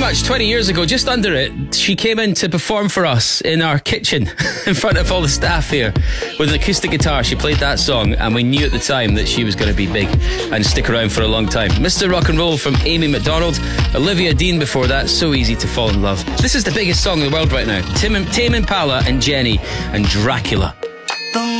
much 20 years ago, just under it, she came in to perform for us in our kitchen in front of all the staff here with an acoustic guitar. She played that song and we knew at the time that she was going to be big and stick around for a long time. Mr. Rock and Roll from Amy McDonald. Olivia Dean before that. So easy to fall in love. This is the biggest song in the world right now. Tame Impala and Jenny and Dracula.